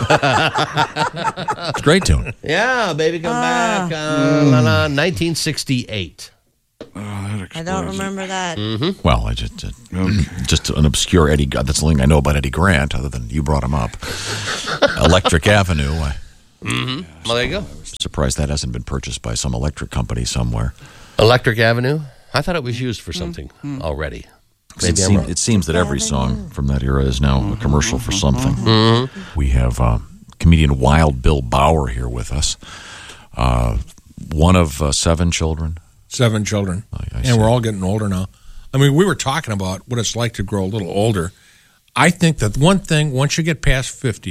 It's a great tune. Yeah, Baby Come Back, 1968. I don't remember that. Well, I just an obscure Eddie. That's the thing I know about Eddie Grant, other than you brought him up. Electric Avenue. Well, there you go. Surprised that hasn't been purchased by some electric company somewhere. Electric Avenue? I thought it was used for something already. Maybe I'm wrong. It seems that every song from that era is now a commercial for something. We have comedian Wild Bill Bauer here with us. One of 7 children. 7 children. I And see. we're all getting older now. I mean, we were talking about what it's like to grow a little older. I think that one thing, once you get past 50,